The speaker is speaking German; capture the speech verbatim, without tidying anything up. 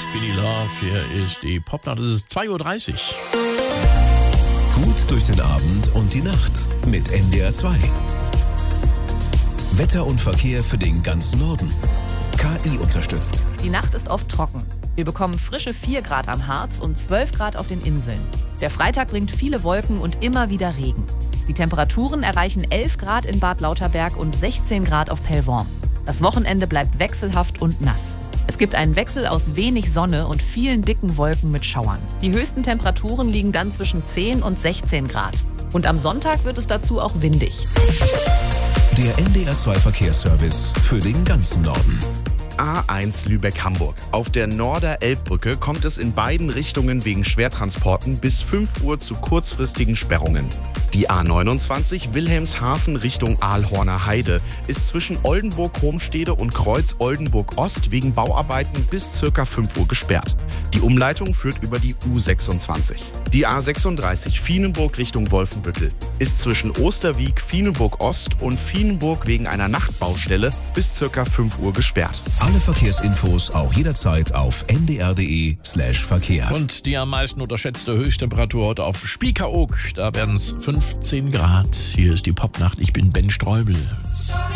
Skinny Love, hier ist die Popnacht, es ist zwei Uhr dreißig. Gut durch den Abend und die Nacht mit N D R zwei. Wetter und Verkehr für den ganzen Norden. K I unterstützt. Die Nacht ist oft trocken. Wir bekommen frische vier Grad am Harz und zwölf Grad auf den Inseln. Der Freitag bringt viele Wolken und immer wieder Regen. Die Temperaturen erreichen elf Grad in Bad Lauterberg und sechzehn Grad auf Pellworm. Das Wochenende bleibt wechselhaft und nass. Es gibt einen Wechsel aus wenig Sonne und vielen dicken Wolken mit Schauern. Die höchsten Temperaturen liegen dann zwischen zehn und sechzehn Grad. Und am Sonntag wird es dazu auch windig. Der N D R zwei Verkehrsservice für den ganzen Norden. A eins Lübeck-Hamburg. Auf der Norder-Elbbrücke kommt es in beiden Richtungen wegen Schwertransporten bis fünf Uhr zu kurzfristigen Sperrungen. Die A neunundzwanzig Wilhelmshaven Richtung Aalhorner Heide ist zwischen Oldenburg-Homstede und Kreuz Oldenburg-Ost wegen Bauarbeiten bis ca. fünf Uhr gesperrt. Die Umleitung führt über die U sechsundzwanzig. Die A sechsunddreißig Vienenburg Richtung Wolfenbüttel ist zwischen Osterwiek, Vienenburg-Ost und Vienenburg wegen einer Nachtbaustelle bis ca. fünf Uhr gesperrt. Alle Verkehrsinfos auch jederzeit auf n d r punkt d e slash Verkehr. Und die am meisten unterschätzte Höchsttemperatur heute auf Spiekeroog, da werden es fünfzehn Grad. Hier ist die Popnacht, ich bin Ben Streubel.